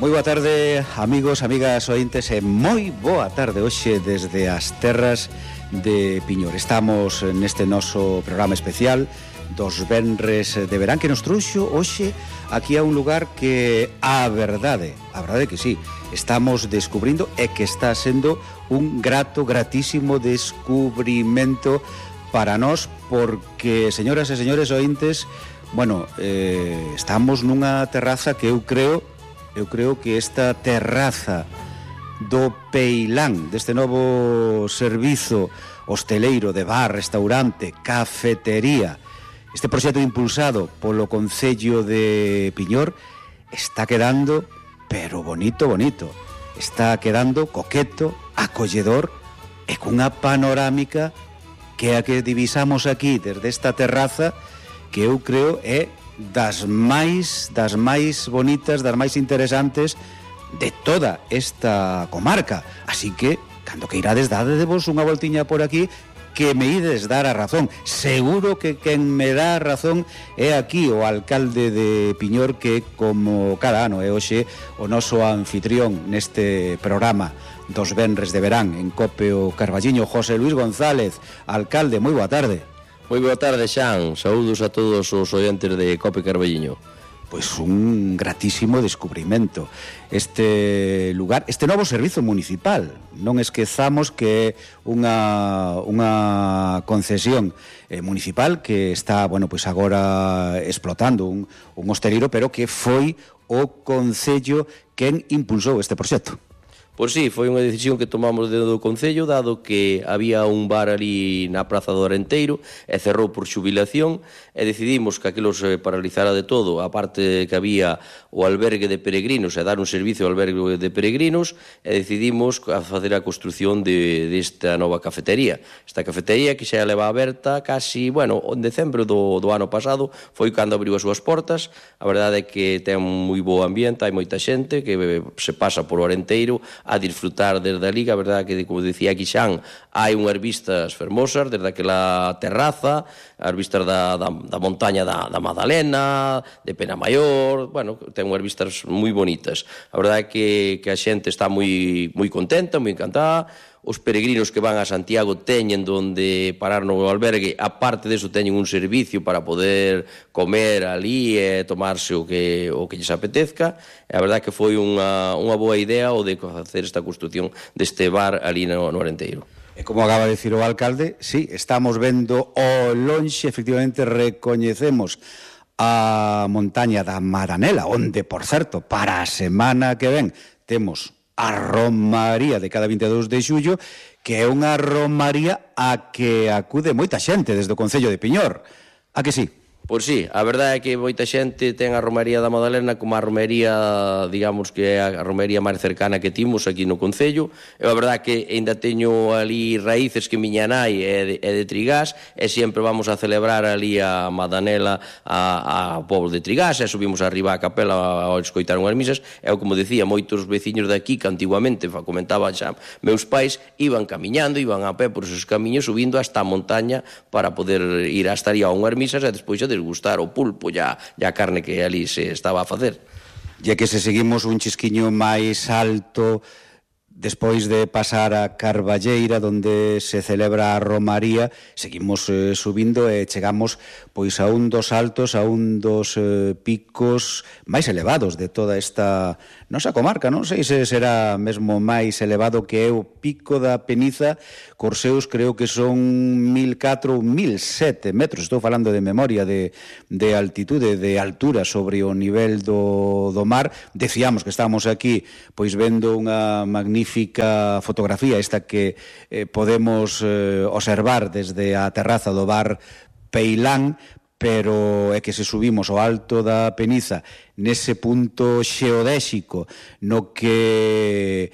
Moi boa tarde, amigos, amigas, ointes, e moi boa tarde hoxe desde as terras de Piñor. Estamos neste noso programa especial dos venres de verán que nos trouxo hoxe aquí a un lugar que a verdade que sí, estamos descubrindo e que está sendo un gratísimo descubrimento para nós, porque, señoras e señores ointes, bueno, estamos nunha terraza que eu creo que esta terraza do Peilán, deste novo servizo hosteleiro de bar, restaurante, cafetería, este proxecto impulsado polo Concello de Piñor, está quedando, pero bonito, está quedando coqueto, acolledor e cunha panorámica que a que divisamos aquí desde esta terraza, que eu creo é das máis bonitas, das máis interesantes de toda esta comarca. Así que, cando que irades, dadevos unha voltiña por aquí, que me ides dar a razón. Seguro que quen me dá a razón é aquí o alcalde de Piñor, que como cada ano é hoxe o noso anfitrión neste programa dos venres de verán en Cope o Carballiño, José Luis González. Alcalde, moi boa tarde. Moi boa tarde, Xan. Saúdos a todos os ointes de Cope Carballiño. Pois un gratísimo descubrimento este lugar, este novo servizo municipal. Non esquezamos que é unha concesión municipal que está, bueno, pois agora explotando un hostelero, pero que foi o Concello quen impulsou este proxecto. Pois sí, foi unha decisión que tomamos dentro do Concello, dado que había un bar ali na Praza do Arenteiro e cerrou por xubilación, e decidimos que aquilo se paralizara de todo, a parte que había o albergue de peregrinos e dar un servicio ao albergue de peregrinos, e decidimos facer a construción desta nova cafetería. Esta cafetería que xa leva aberta casi, bueno, en decembro do ano pasado foi cando abriu as súas portas. A verdade é que ten un moi bo ambiente, hai moita xente que se pasa por o Arenteiro a disfrutar desde a liga. A verdade que, como dicía aquí Xan, hai unhas vistas fermosas desde aquela terraza, as vistas da montaña da Madalena, de Penamaior, bueno, ten unhas vistas moi bonitas. A verdade que a xente está moi contenta, moi encantada. Os peregrinos que van a Santiago teñen donde parar no albergue, aparte deso teñen un servicio para poder comer ali e tomarse o que lles apetezca. E a verdade que foi unha boa idea o de facer esta construción deste bar ali no Arenteiro. E como acaba de dicir o alcalde, sí, estamos vendo ao lonxe, efectivamente recoñecemos a montaña da Maranela, onde, por certo, para a semana que ven temos a romaría de cada 22 de xullo, que é unha romaría a que acude moita xente desde o Concello de Piñor. A que sí? Pois sí, a verdade é que moita xente ten a romaría da Madalena como a romaría, digamos que é a romaría máis cercana que timos aquí no Concello. E a verdade é que ainda teño ali raíces que miña nai é de Trigás, e sempre vamos a celebrar ali a Madalena ao povo de Trigás, e subimos arriba a capela ao escoitar unhas misas. E como decía, moitos veciños de aquí que antiguamente, comentaba xa, meus pais iban camiñando, iban a pé por esos camiños subindo hasta a montaña para poder ir hasta ali a unhas misas e despois a desgustar o pulpo e a carne que ali se estaba a facer. E que se seguimos un chisquiño máis alto, despois de pasar a Carballeira, onde se celebra a romaría, seguimos subindo e chegamos pois a un dos altos, a un dos picos máis elevados de toda esta nosa comarca. Non sei se será mesmo máis elevado que é o Pico da Peniza, Corseus, creo que son 1.004 ou 1.007 metros, estou falando de memoria de altitude, de altura sobre o nivel do mar. Decíamos que estamos aquí pois vendo unha magnífica fotografía, esta que podemos observar desde a terraza do bar Peilán, pero é que se subimos ao alto da Peniza, nese punto xeodésico no que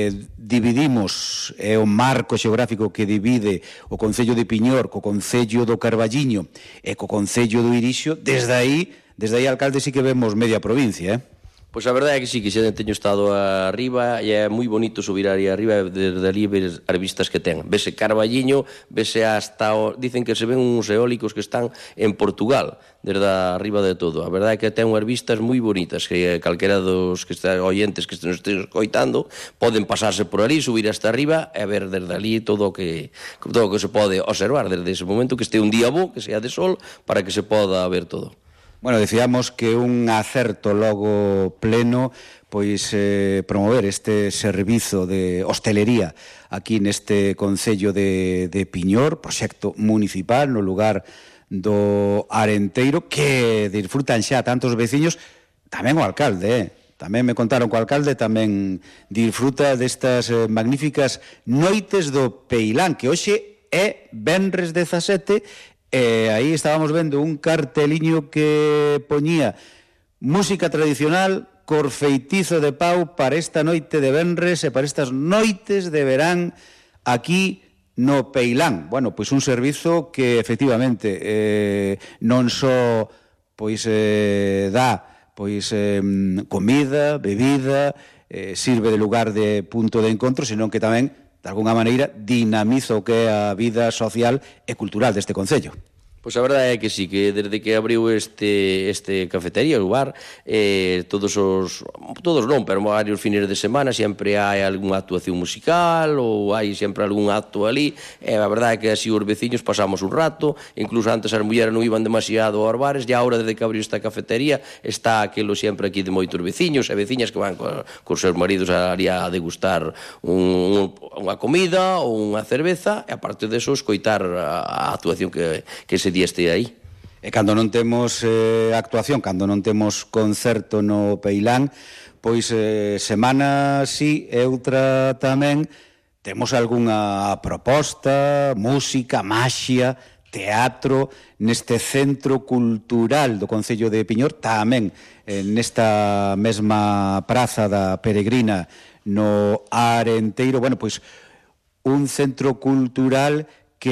dividimos, é o marco xeográfico que divide o Concello de Piñor co Concello do Carballiño e co Concello do Irixo, desde aí, alcalde, sí que vemos media provincia, Pois a verdade é que sí, que xa teño estado arriba e é moi bonito subir aí arriba e desde ali ver as vistas que ten. Vese Carballiño, vese hasta... Dicen que se ven uns eólicos que están en Portugal, desde arriba de todo. A verdade é que ten unhas vistas moi bonitas, que calquera dos que están oyentes que nos estén escoitando poden pasarse por ali, subir hasta arriba e ver desde ali todo o que se pode observar desde ese momento, que este un día bo, que sea de sol, para que se poda ver todo. Bueno, decíamos que un acerto logo pleno pois promover este servizo de hostelería aquí neste concello de Piñor, proxecto municipal no lugar do Arenteiro, que disfrutan xa tantos veciños, tamén o alcalde, Tamén me contaron que o alcalde tamén disfruta destas magníficas noites do Peilán, que hoxe é venres 17. Aí estábamos vendo un carteliño que poñía música tradicional cor feitizo de pau para esta noite de venres e para estas noites de verán aquí no Peilán. Bueno, pois un servizo que efectivamente non só pois dá comida, bebida, sirve de lugar de punto de encontro, senón que tamén de alguna maneira dinamiza o que é a vida social e cultural deste concello. Pois a verdade é que sí, que desde que abriu este cafetería, o bar, todos non, pero varios fines de semana sempre hai algunha actuación musical ou hai sempre algún acto ali, e a verdade é que así os veciños pasamos un rato, incluso antes as mulleres non iban demasiado aos bares, e agora desde que abriu esta cafetería está aquilo sempre aquí de moitos veciños e veciñas que van cos seus maridos ali a degustar unha comida ou unha cerveza, e aparte deso escoitar a actuación que ese día este aí. E cando non temos actuación, cando non temos concerto no Peilán, pois semana sí e outra tamén temos algunha proposta, música, maxia, teatro neste centro cultural do Concello de Piñor, tamén nesta mesma praza da Peregrina no Arenteiro. Bueno, pois un centro cultural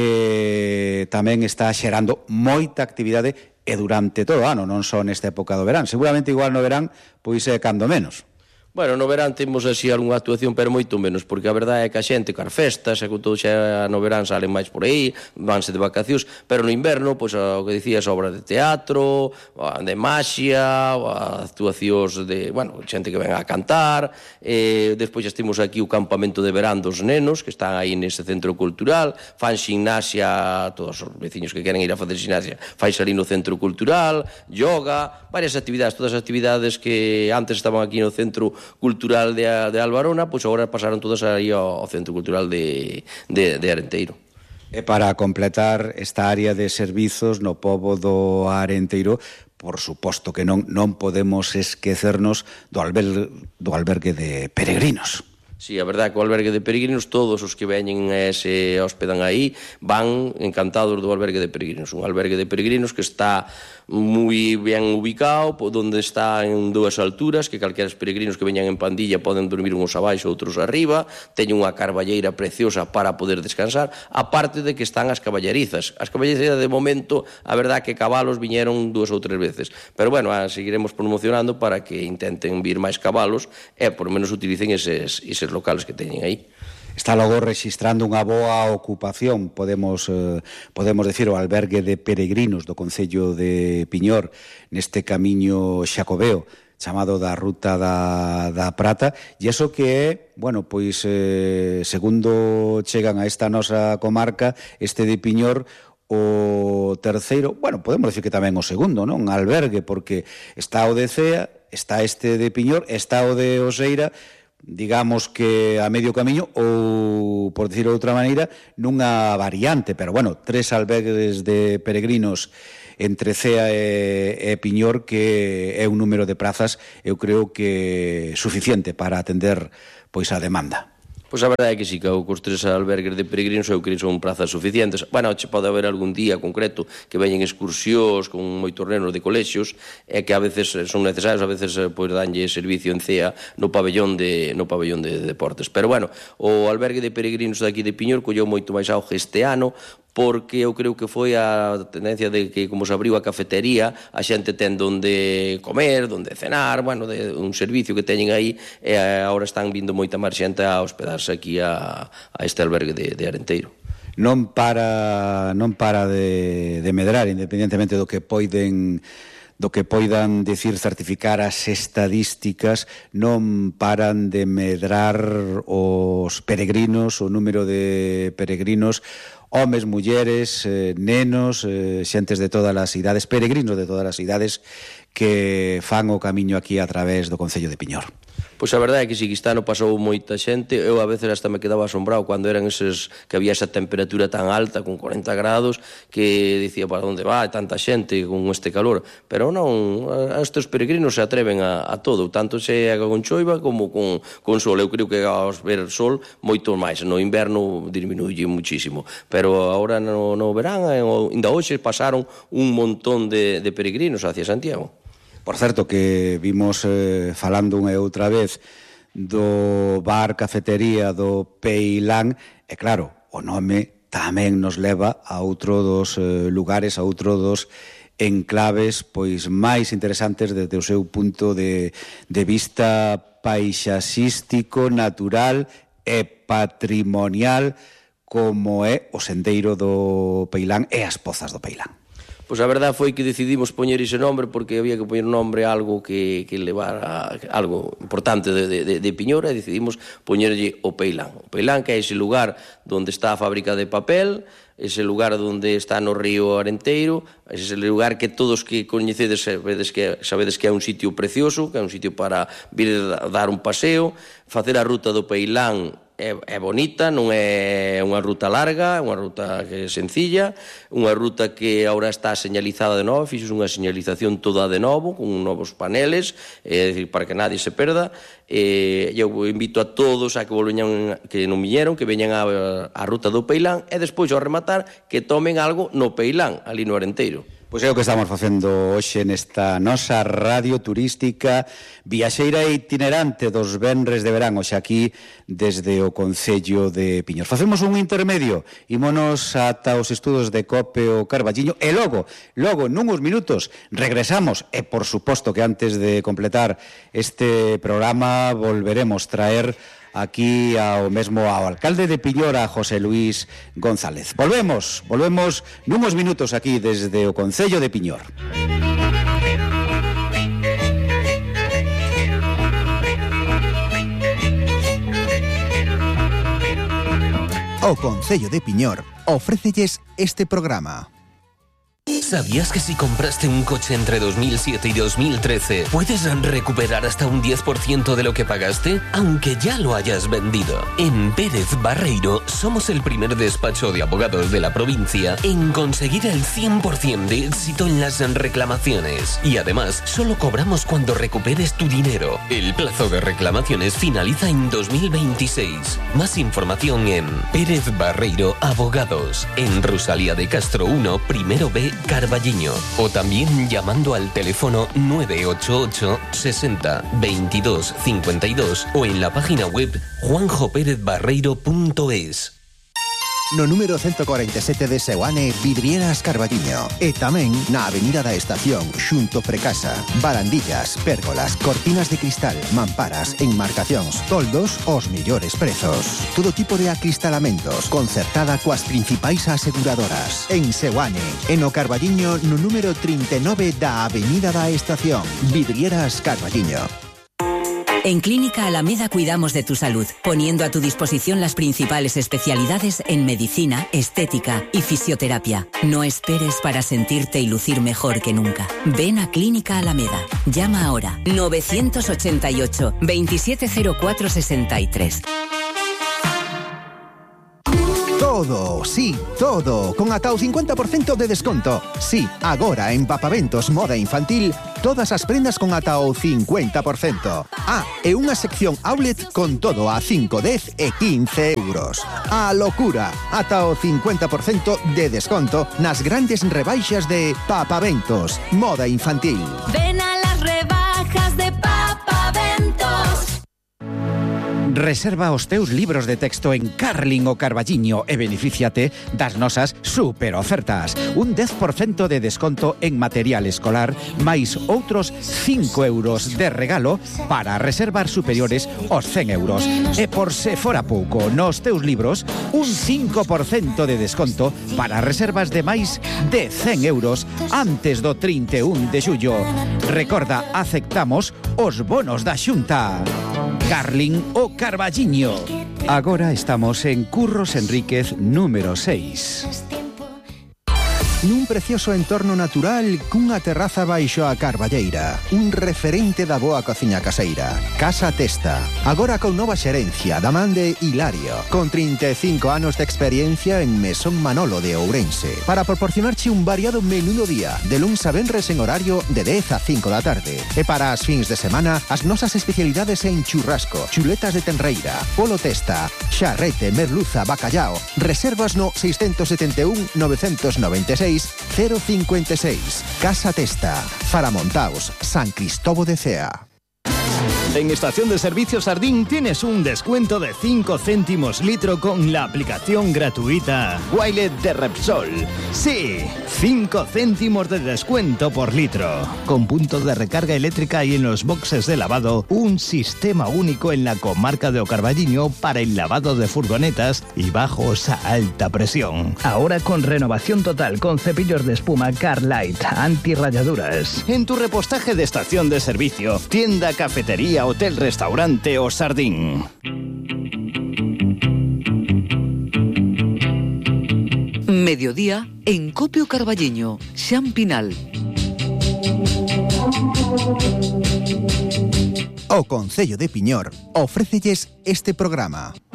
que tamén está xerando moita actividade e durante todo o ano, non só nesta época do verán. Seguramente igual no verán, pois é cando menos. Bueno, no verán temos así algunha actuación, pero moito menos, porque a verdade é que a xente, coas festas, e con todo xa no verán salen máis por aí, vanse de vacacións, pero no inverno, pois, o que dicías, obras de teatro, de maxia, actuacións de, bueno, xente que ven a cantar, despois xa temos aquí o campamento de verán dos nenos, que están aí nese centro cultural, fan ximnasia, todos os veciños que queren ir a facer ximnasia, fai ali no centro cultural, yoga, varias actividades, todas as actividades que antes estaban aquí no centro cultural de Albarona, pois agora pasaron todas aí ao Centro Cultural de Arenteiro. E para completar esta área de servizos no pobo do Arenteiro, por suposto que non podemos esquecernos do albergue de peregrinos. Sí, a verdade é que o albergue de peregrinos, todos os que veñen e se hospedan aí van encantados do albergue de peregrinos. Un albergue de peregrinos que está moi ben ubicado, onde está en dúas alturas, que calqueras peregrinos que veñan en pandilla poden dormir uns abaixo, outros arriba, teñen unha carballeira preciosa para poder descansar, aparte de que están as caballerizas. As caballerizas, de momento, a verdade é que cabalos viñeron 2 ou 3 veces, pero bueno, seguiremos promocionando para que intenten vir máis cabalos e por menos utilicen eses locales que teñen aí. Está logo registrando unha boa ocupación, podemos decir, o albergue de peregrinos do Concello de Piñor neste camiño xacobeo chamado da Ruta da Prata, e iso que é, bueno, pois segundo chegan a esta nosa comarca, este de Piñor, o terceiro, bueno, podemos decir que tamén o segundo, non? Albergue, porque está o de Cea, está este de Piñor, está o de Oseira, digamos que a medio camiño, ou, por decirlo de outra maneira, nunha variante, pero bueno, 3 albergues de peregrinos entre Cea e Piñor, que é un número de prazas, eu creo que suficiente para atender pois a demanda. Pois a verdade é que sí, que os 3 albergues de peregrinos eu creo que son prazas suficientes. Bueno, che pode haber algún día concreto que veñen excursións con moitos nenos de colexios e que a veces son necesarios, a veces pois danlle servicio en Cea no pabellón de deportes. Pero bueno, o albergue de peregrinos daqui de Piñor colleu moito máis auge este ano porque eu creo que foi a tendencia de que, como se abriu a cafetería, a xente ten donde comer, donde cenar, bueno, de un servicio que teñen aí, e agora están vindo moita máis xente a hospedarse aquí a este albergue de Arenteiro. Non para de medrar, independentemente do que poidan dicir, certificar as estadísticas, non paran de medrar os peregrinos, o número de peregrinos, homes, mulleres, nenos, xentes de todas as idades, peregrinos de todas as idades que fan o camiño aquí a través do Concello de Piñor. Pois a verdade é que si que este ano pasou moita xente. Eu a veces hasta me quedaba asombrado cando eran eses que había esa temperatura tan alta, con 40 grados, que dicía, para onde vai tanta xente con este calor? Pero non, estes peregrinos se atreven a todo, tanto se con choiva como con sol. Eu creo que aos ver sol moito máis, no inverno disminuye muchísimo, pero agora no verán, ainda hoxe pasaron un montón de peregrinos hacia Santiago. Por certo, que vimos falando unha e outra vez do bar cafetería do Peilán, e claro, o nome tamén nos leva a outro dos lugares, a outro dos enclaves pois máis interesantes desde o seu punto de vista paisaxístico, natural e patrimonial, como é o sendeiro do Peilán e as pozas do Peilán. Pois a verdade foi que decidimos poñer ese nombre porque había que poñer un nombre a algo que levara algo importante de Piñor, e decidimos poñerlle o Peilán. O Peilán, que é ese lugar onde está a fábrica de papel, ese lugar onde está no río Arenteiro, ese lugar que todos que coñecedes sabedes que é un sitio precioso, que é un sitio para vir a dar un paseo, facer a ruta do Peilán. É bonita, non é unha ruta larga, é unha ruta que é sencilla, unha ruta que agora está señalizada de novo, fixos unha señalización toda de novo, con novos paneles, é dicir, para que nadie se perda. Eu invito a todos a que volveñan, que non viñeron, que veñan a ruta do Peilán, e despois, ao rematar, que tomen algo no Peilán, ali no Arenteiro. Pois é o que estamos facendo hoxe nesta nosa radio turística viaxeira e itinerante dos venres de verán, hoxe aquí desde o Concello de Piñor. Facemos un intermedio, ímonos ata os estudos de Cope o Carballiño e logo, nuns minutos, regresamos e, por suposto, que antes de completar este programa volveremos traer aquí ao alcalde de Piñor, a José Luis González. Volvemos nuns minutos aquí desde o Concello de Piñor. O Concello de Piñor ofrécelles este programa. ¿Sabías que si compraste un coche entre 2007 y 2013 puedes recuperar hasta un 10% de lo que pagaste, aunque ya lo hayas vendido? En Pérez Barreiro somos el primer despacho de abogados de la provincia en conseguir el 100% de éxito en las reclamaciones. Y además, solo cobramos cuando recuperes tu dinero. El plazo de reclamaciones finaliza en 2026. Más información en Pérez Barreiro Abogados, en Rosalía de Castro 1, primero B, Carballiño, o también llamando al teléfono 988 60 22 52 o en la página web juanjoperezbarreiro.es. No número 147 de Seoane, Vidrieras Carballiño. E tamén na Avenida da Estación, xunto Precasa. Barandillas, pérgolas, cortinas de cristal, mamparas, enmarcacións, toldos, os mellores prezos. Todo tipo de acristalamentos, concertada coas principais aseguradoras. En Seoane, e no Carballiño, no número 39 da Avenida da Estación. Vidrieras Carballiño. En Clínica Alameda cuidamos de tu salud, poniendo a tu disposición las principales especialidades en medicina, estética y fisioterapia. No esperes para sentirte y lucir mejor que nunca. Ven a Clínica Alameda. Llama ahora 988 270463. Todo, sí, todo, con ata o 50% de desconto. Sí, agora en Papaventos Moda Infantil, todas as prendas con ata o 50%. Ah, e unha sección outlet con todo a 5, 10 e 15 euros. A locura, ata o 50% de desconto nas grandes rebaixas de Papaventos Moda Infantil. Ven a las rebajas de Papaventos. Reserva os teus libros de texto en Carlin o Carballiño e benefíciate das nosas super ofertas. Un 10% de desconto en material escolar, máis outros 5 euros de regalo para reservar superiores aos 100 euros. E por se fora pouco, nos teus libros, un 5% de desconto para reservas de máis de 100 euros antes do 31 de xullo. Recorda, aceptamos os bonos da Xunta. Carlin o Carballiño. Agora estamos en Curros Enríquez número 6. Nun precioso entorno natural cunha terraza baixo a Carballeira, un referente da boa cociña caseira. Casa Testa, agora con nova xerencia da man de Hilario, con 35 anos de experiencia en Mesón Manolo de Ourense, para proporcionarche un variado menú do día, de luns a venres en horario de 10 a 5 da tarde. E para as fins de semana, as nosas especialidades en churrasco, chuletas de tenreira, polo testa, xarrete, merluza, bacallao. Reservas no 671 996 056. Casa Testa, Faramontaos, San Cristóbal de Cea. En Estación de Servicio Sardín tienes un descuento de 5 céntimos litro con la aplicación gratuita Wilet de Repsol. Sí, 5 céntimos de descuento por litro. Con puntos de recarga eléctrica y en los boxes de lavado, un sistema único en la comarca de O Carballiño para el lavado de furgonetas y bajos a alta presión. Ahora con renovación total con cepillos de espuma Carlight, antirrayaduras. En tu repostaje de estación de servicio, tienda, cafetería, hotel, restaurante o Sardín. Mediodía en Copio Carballiño, Xan Pinal. O Concello de Piñor ofrécelles este programa.